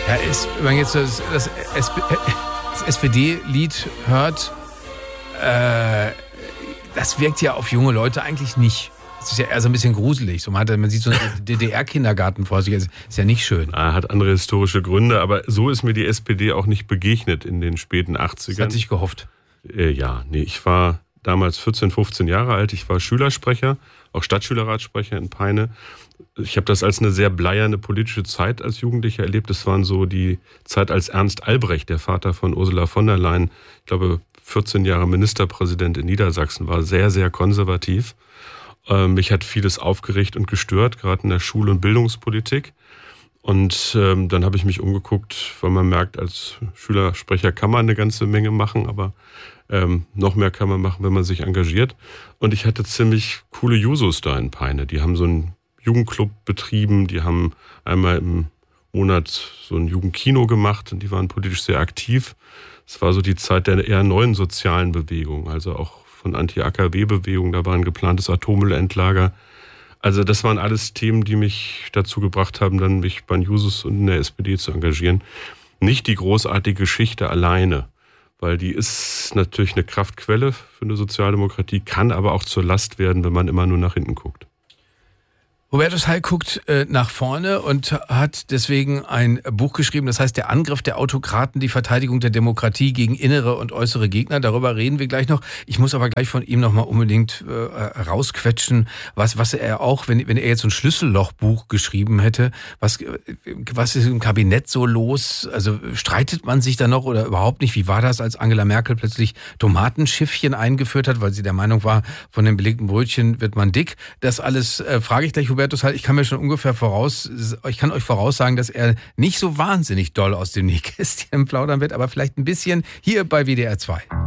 Wenn man jetzt das SPD-Lied hört, das wirkt ja auf junge Leute eigentlich nicht. Das ist ja eher so ein bisschen gruselig. So, man sieht so einen DDR-Kindergarten vor sich. Das ist ja nicht schön. Hat andere historische Gründe, aber so ist mir die SPD auch nicht begegnet in den späten 80ern. Das hatte ich gehofft. Ich war damals 14, 15 Jahre alt. Ich war Schülersprecher, auch Stadtschülerratssprecher in Peine. Ich habe das als eine sehr bleierne politische Zeit als Jugendlicher erlebt. Das waren so die Zeit, als Ernst Albrecht, der Vater von Ursula von der Leyen, ich glaube 14 Jahre Ministerpräsident in Niedersachsen war, sehr, sehr konservativ. Mich hat vieles aufgeregt und gestört, gerade in der Schul- und Bildungspolitik. Und dann habe ich mich umgeguckt, weil man merkt, als Schülersprecher kann man eine ganze Menge machen, aber noch mehr kann man machen, wenn man sich engagiert. Und ich hatte ziemlich coole Jusos da in Peine. Die haben so einen Jugendclub betrieben, die haben einmal im Monat so ein Jugendkino gemacht und die waren politisch sehr aktiv. Es war so die Zeit der eher neuen sozialen Bewegung, also auch von Anti-AKW-Bewegung, da war ein geplantes Atommüllendlager. Also das waren alles Themen, die mich dazu gebracht haben, dann mich bei den Jusos und in der SPD zu engagieren. Nicht die großartige Geschichte alleine, weil die ist natürlich eine Kraftquelle für eine Sozialdemokratie, kann aber auch zur Last werden, wenn man immer nur nach hinten guckt. Hubertus Heil guckt nach vorne und hat deswegen ein Buch geschrieben, das heißt Der Angriff der Autokraten, die Verteidigung der Demokratie gegen innere und äußere Gegner. Darüber reden wir gleich noch. Ich muss aber gleich von ihm nochmal unbedingt rausquetschen, was er auch, wenn er jetzt so ein Schlüssellochbuch geschrieben hätte, was ist im Kabinett so los? Also streitet man sich da noch oder überhaupt nicht? Wie war das, als Angela Merkel plötzlich Tomatenschiffchen eingeführt hat, weil sie der Meinung war, von den belegten Brötchen wird man dick? Das alles frage ich gleich Hubertus Heil. Ich kann euch voraussagen, dass er nicht so wahnsinnig doll aus dem Nähkästchen plaudern wird, aber vielleicht ein bisschen hier bei WDR 2.